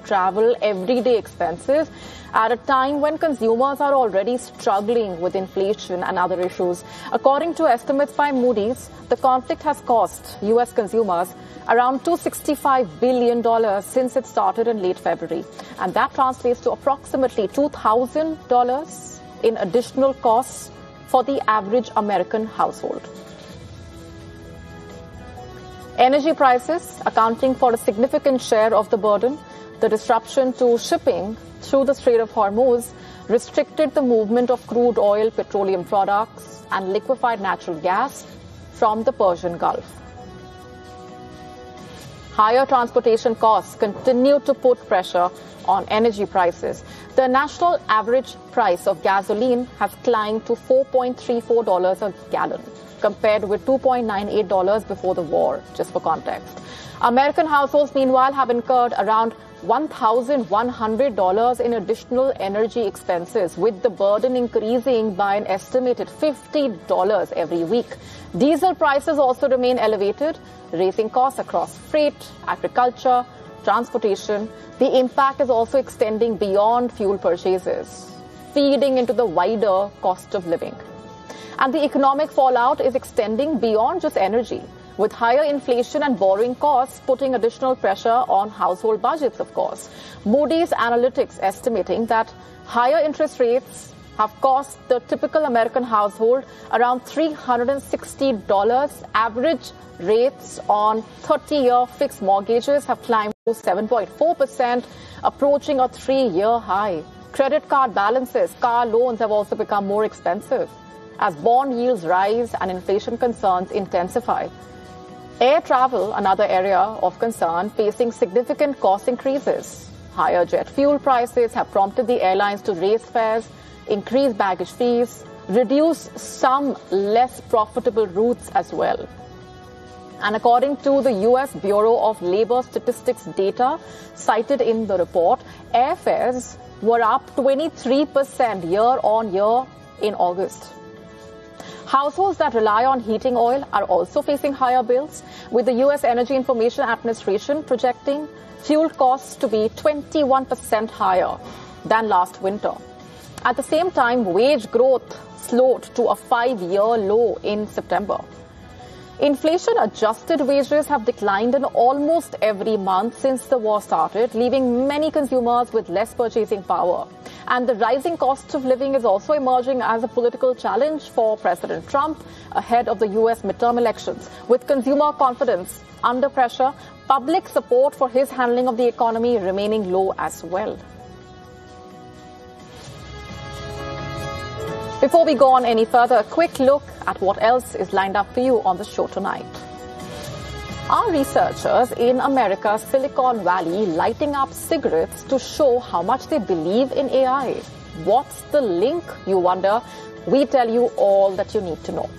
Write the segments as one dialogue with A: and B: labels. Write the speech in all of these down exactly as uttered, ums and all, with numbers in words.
A: travel, everyday expenses at a time when consumers are already struggling with inflation and other issues. According to estimates by Moody's, the conflict has cost U S consumers around two hundred sixty-five billion dollars since it started in late February. And that translates to approximately two thousand dollars in additional costs for the average American household. Energy prices accounting for a significant share of the burden. The disruption to shipping through the Strait of Hormuz restricted the movement of crude oil, petroleum products, and liquefied natural gas from the Persian Gulf. Higher transportation costs continue to put pressure on energy prices. The national average price of gasoline has climbed to four point three four dollars a gallon, compared with two point nine eight dollars before the war, just for context. American households, meanwhile, have incurred around one thousand one hundred dollars in additional energy expenses, with the burden increasing by an estimated fifty dollars every week. Diesel prices also remain elevated, raising costs across freight, agriculture, transportation. The impact is also extending beyond fuel purchases, feeding into the wider cost of living. And the economic fallout is extending beyond just energy, with higher inflation and borrowing costs putting additional pressure on household budgets, of course. Moody's Analytics estimating that higher interest rates have cost the typical American household around three hundred sixty dollars. Average rates on thirty-year fixed mortgages have climbed to seven point four percent, approaching a three-year high. Credit card balances, car loans have also become more expensive as bond yields rise and inflation concerns intensify. Air travel, another area of concern, facing significant cost increases. Higher jet fuel prices have prompted the airlines to raise fares, increase baggage fees, reduce some less profitable routes as well. And according to the U S Bureau of Labor Statistics data cited in the report, airfares were up twenty-three percent year on year in August. Households that rely on heating oil are also facing higher bills, with the U S Energy Information Administration projecting fuel costs to be twenty-one percent higher than last winter. At the same time, wage growth slowed to a five-year low in September. Inflation-adjusted wages have declined in almost every month since the war started, leaving many consumers with less purchasing power. And the rising cost of living is also emerging as a political challenge for President Trump ahead of the U S midterm elections. With consumer confidence under pressure, public support for his handling of the economy remaining low as well. Before we go on any further, a quick look at what else is lined up for you on the show tonight. Are researchers in America's Silicon Valley lighting up cigarettes to show how much they believe in A I? What's the link, you wonder? We tell you all that you need to know.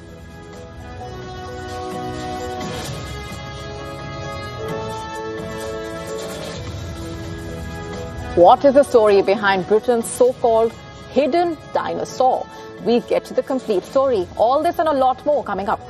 A: What is the story behind Britain's so-called hidden dinosaur? We get to the complete story. All this and a lot more coming up.